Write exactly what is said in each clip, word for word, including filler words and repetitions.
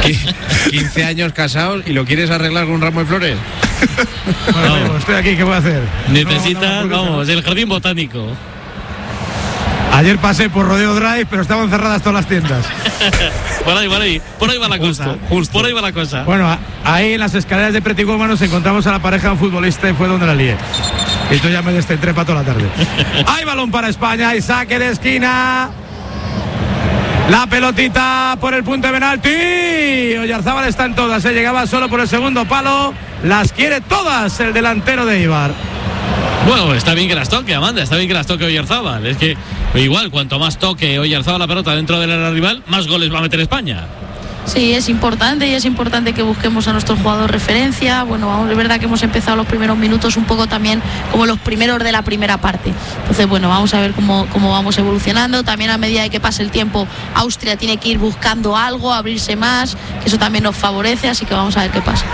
quince años casados y lo quieres arreglar con un ramo de flores. Bueno, amigo, estoy aquí, ¿qué voy a hacer? Necesitas, no, no, vamos, el jardín botánico. Ayer pasé por Rodeo Drive, pero estaban cerradas todas las tiendas. Por ahí, por ahí, por ahí va la cosa. Justo, justo. Por ahí va la cosa. Bueno, ahí en las escaleras de Pretty Woman nos encontramos a la pareja de un futbolista y fue donde la lié. Y esto ya me descentré para toda la tarde. Hay balón para España y saque de esquina. La pelotita por el punto de penalti. Oyarzábal está en todas, se llegaba solo por el segundo palo. Las quiere todas el delantero de Eibar. Bueno, está bien que las toque, Amanda, está bien que las toque Oyarzábal. Es que igual, cuanto más toque Oyarzábal la pelota dentro del área rival, más goles va a meter España. Sí, es importante y es importante que busquemos a nuestro jugador referencia. Bueno, vamos, es verdad que hemos empezado los primeros minutos un poco también como los primeros de la primera parte. Entonces, bueno, vamos a ver cómo, cómo vamos evolucionando. También a medida de que pase el tiempo, Austria tiene que ir buscando algo, abrirse más, que eso también nos favorece, así que vamos a ver qué pasa.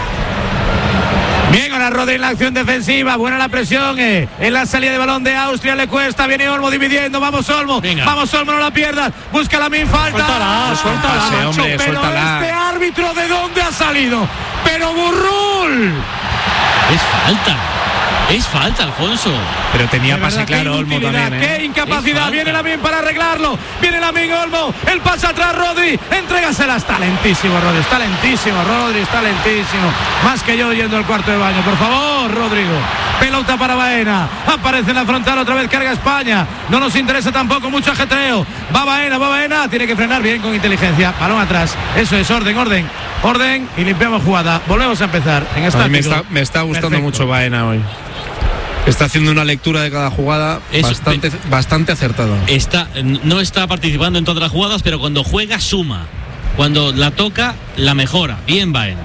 Bien, ahora Rodri en la acción defensiva, buena la presión, eh. en la salida de balón de Austria le cuesta, viene Olmo dividiendo, vamos Olmo, Venga. vamos Olmo, no la pierdas, busca la min, falta, suéltala, suéltala, macho, hombre, pero suéltala. Este árbitro ¿de dónde ha salido? Pero Burrul. Es falta. Es falta, Alfonso. Pero tenía De pase verdad, claro Olmo también, ¿eh? Qué incapacidad, viene la bien para arreglarlo. Viene la bien Olmo, el pase atrás Rodri, entrégasela, está lentísimo Rodri, está lentísimo Rodri, está lentísimo. Más que yo yendo al cuarto de baño, por favor, Rodrigo. Pelota para Baena, aparece en la frontal otra vez, carga España. No nos interesa tampoco mucho ajetreo. Va Baena, va Baena, tiene que frenar bien con inteligencia. Balón atrás, eso es, orden, orden, orden y limpiamos jugada. Volvemos a empezar en esta. A mí me está, me está gustando Perfecto. mucho Baena hoy. Está haciendo una lectura de cada jugada Eso, bastante, pe- bastante acertada. Está, no está participando en todas las jugadas, pero cuando juega suma. Cuando la toca, la mejora. Bien Baena.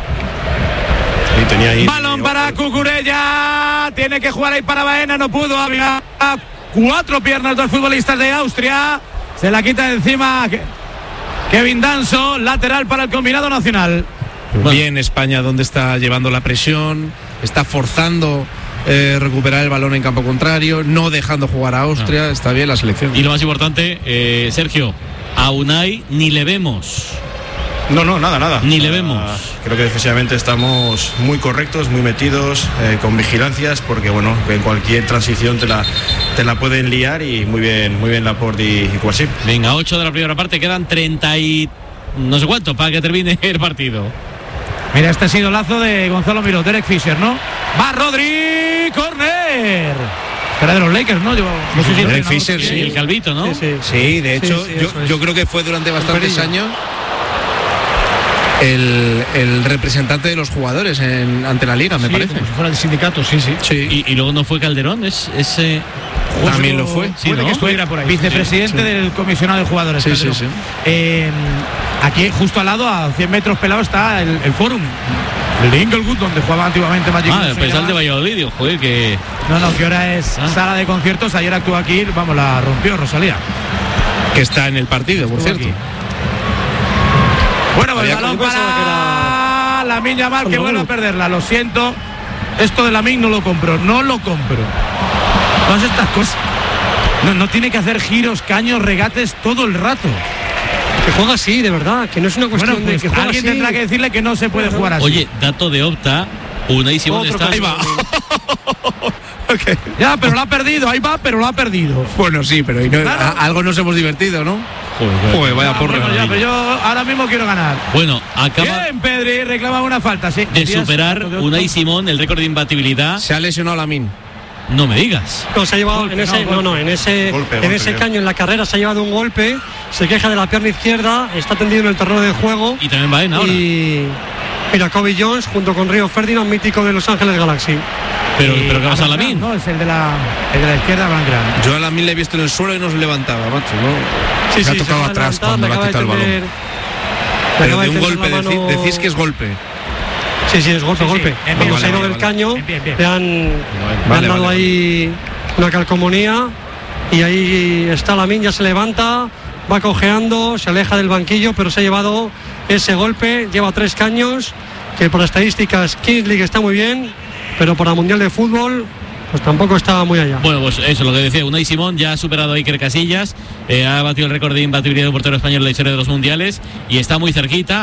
Sí, tenía ahí, balón para Cucurella. Tiene que jugar ahí para Baena, no pudo. Había cuatro piernas dos futbolistas de Austria. Se la quita de encima Kevin Danso, lateral para el combinado nacional. Bueno. Bien España, donde está llevando la presión, está forzando Eh, recuperar el balón en campo contrario, no dejando jugar a Austria, no. Está bien la selección. Y lo más importante, eh, Sergio, a Unai ni le vemos. No, no, nada, nada. Ni le vemos. Uh, creo que defensivamente estamos muy correctos, muy metidos, eh, con vigilancias, porque bueno, en cualquier transición te la, te la pueden liar y muy bien, muy bien Laporte y, y Kouassi. Venga, ocho de la primera parte, quedan treinta y no sé cuánto para que termine el partido. Mira, este ha sido el lazo de Gonzalo Miró, Derek Fisher, ¿no? Va Rodri, córner. Era de los Lakers, ¿no? Yo, no sé si Derek Fisher, sí, sí, el calvito, ¿no? Sí, sí. sí de hecho, sí, sí, yo, yo creo que fue durante bastantes años el, el representante de los jugadores en, ante la liga, me sí, parece. Como si fuera del sindicato, sí, sí. sí. Y, y luego no fue Calderón, es ese. También lo fue. Sí, puede ¿no? que estuviera por ahí. Vicepresidente sí, sí. del comisionado de jugadores. Sí, sí, sí. Eh, aquí, justo al lado, a cien metros pelado, está el, el Forum. El de Inglewood, donde jugaba antiguamente Magic. Ah, el pesal de Valladolid, joder, que. No, no, que ahora es ah. sala de conciertos. Ayer actuó aquí, vamos, la rompió Rosalía. Que está en el partido, por cierto. Aquí. Bueno, pues el balón para era... Lamine Yamal, que vuelve a perderla. Lo siento, esto de Lamine no lo compro, no lo compro. Todas estas cosas. No, no tiene que hacer giros, caños, regates todo el rato. Que juega así, de verdad, que no es una cuestión bueno, pues de que juega alguien así. Tendrá que decirle que no se puede bueno, jugar así. Oye, dato de Opta, Unai Simón está. Ahí va. Okay. Ya, pero lo ha perdido, ahí va, pero lo ha perdido. Bueno, sí, pero no, claro. a, algo nos hemos divertido, ¿no? Joder, Joder vaya ah, porra. Bueno, ya, pero yo ahora mismo quiero ganar. Bueno, acaba. Bien, Pedri, reclama una falta, sí. De superar Unai Simón el récord de imbatibilidad. Se ha lesionado Lamine. No me digas. No, se ha llevado golpe, en ese, no, no, no, en ese, golpe, en golpe, ese caño en la carrera se ha llevado un golpe, se queja de la pierna izquierda, está tendido en el terreno de juego. Y también va en ahora. Y mira, Kobe Jones junto con Río Ferdinand, mítico de Los Ángeles Galaxy. Pero, pero ¿qué pasa a Lamine? No, es el de la, el de la izquierda, Van Gran. Yo a Lamine le he visto en el suelo y no se levantaba, macho, ¿no? Sí, se sí, ha tocado se atrás levantar, cuando le ha quitado el balón. Pero de un golpe, mano... decís, decís que es golpe. Sí, sí, es golpe, sí, golpe. Sí. Cuando Vale, se ha ido vale, del vale. caño, bien, bien, bien. le han, vale, le han dado vale, ahí vale. una calcomanía y ahí está Lamine, ya se levanta, va cojeando, se aleja del banquillo, pero se ha llevado ese golpe, lleva tres caños, que por estadísticas Kings League está muy bien, pero para Mundial de Fútbol pues tampoco está muy allá. Bueno, pues eso, lo que decía, Unai Simón ya ha superado a Iker Casillas, eh, ha batido el récord de imbatibilidad de un portero español en la historia de los mundiales y está muy cerquita.